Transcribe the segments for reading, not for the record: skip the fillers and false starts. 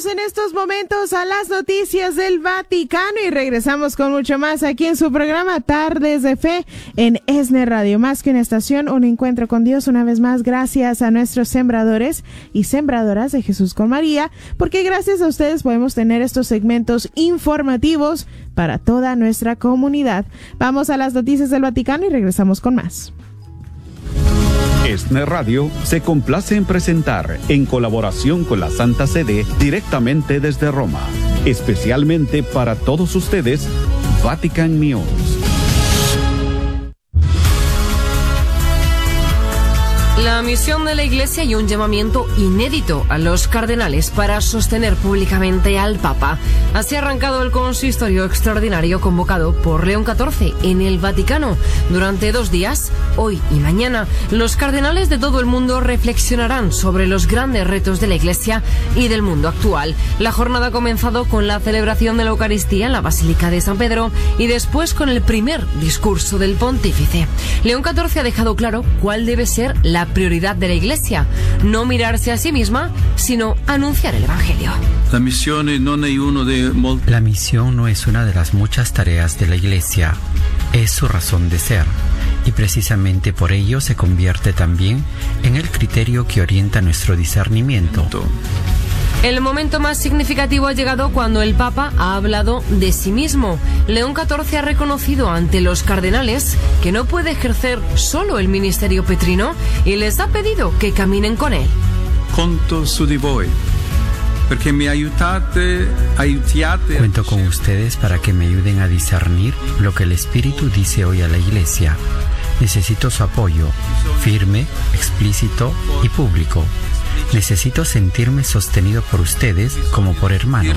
Vamos en estos momentos a las noticias del Vaticano y regresamos con mucho más aquí en su programa Tardes de Fe en ESNE Radio. Más que una estación, un encuentro con Dios. Una vez más, gracias a nuestros sembradores y sembradoras de Jesús con María, porque gracias a ustedes podemos tener estos segmentos informativos para toda nuestra comunidad. Vamos a las noticias del Vaticano y regresamos con más. ESNE Radio se complace en presentar, en colaboración con la Santa Sede, directamente desde Roma, especialmente para todos ustedes, Vatican News. La misión de la Iglesia y un llamamiento inédito a los cardenales para sostener públicamente al Papa. Así ha arrancado el consistorio extraordinario convocado por León XIV en el Vaticano. Durante 2 días, hoy y mañana, los cardenales de todo el mundo reflexionarán sobre los grandes retos de la Iglesia y del mundo actual. La jornada ha comenzado con la celebración de la Eucaristía en la Basílica de San Pedro y después con el primer discurso del pontífice. León XIV ha dejado claro cuál debe ser la prioridad de la Iglesia: no mirarse a sí misma, sino anunciar el Evangelio. La misión no es una de las muchas tareas de la Iglesia, es su razón de ser, y precisamente por ello se convierte también en el criterio que orienta nuestro discernimiento. El momento más significativo ha llegado cuando el Papa ha hablado de sí mismo. León XIV ha reconocido ante los cardenales que no puede ejercer solo el ministerio petrino y les ha pedido que caminen con él. Conto su di voi, perché mi aiutate. Cuento con ustedes para que me ayuden a discernir lo que el Espíritu dice hoy a la Iglesia. Necesito su apoyo, firme, explícito y público. Necesito sentirme sostenido por ustedes como por hermanos.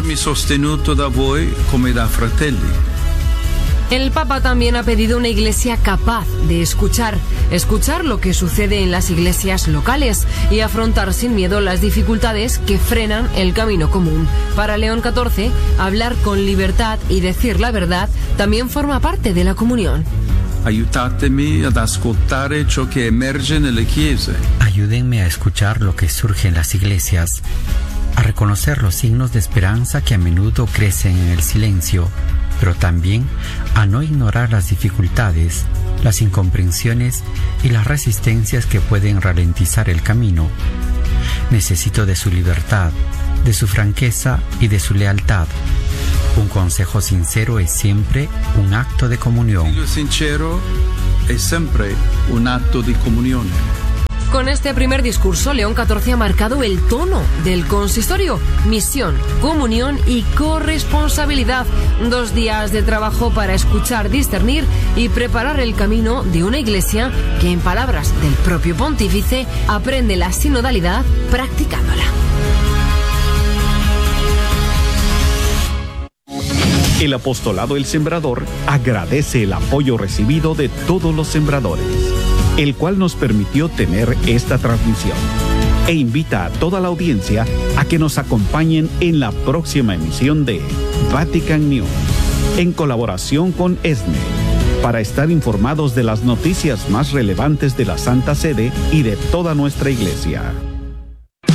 El Papa también ha pedido una Iglesia capaz de escuchar lo que sucede en las iglesias locales y afrontar sin miedo las dificultades que frenan el camino común. Para León XIV, hablar con libertad y decir la verdad también forma parte de la comunión. Aiutatemi ad ascoltare ciò che emerge nelle chiese. Ayúdenme a escuchar lo que surge en las iglesias, a reconocer los signos de esperanza que a menudo crecen en el silencio, pero también a no ignorar las dificultades, las incomprensiones y las resistencias que pueden ralentizar el camino. Necesito de su libertad, de su franqueza y de su lealtad. Un consejo sincero es siempre un acto de comunión. Lo sincero es siempre un acto de comunión. Con este primer discurso, León XIV ha marcado el tono del consistorio: misión, comunión y corresponsabilidad. 2 días de trabajo para escuchar, discernir y preparar el camino de una Iglesia que, en palabras del propio pontífice, aprende la sinodalidad practicándola. El apostolado El Sembrador agradece el apoyo recibido de todos los sembradores, el cual nos permitió tener esta transmisión, e invita a toda la audiencia a que nos acompañen en la próxima emisión de Vatican News, en colaboración con ESNE, para estar informados de las noticias más relevantes de la Santa Sede y de toda nuestra Iglesia.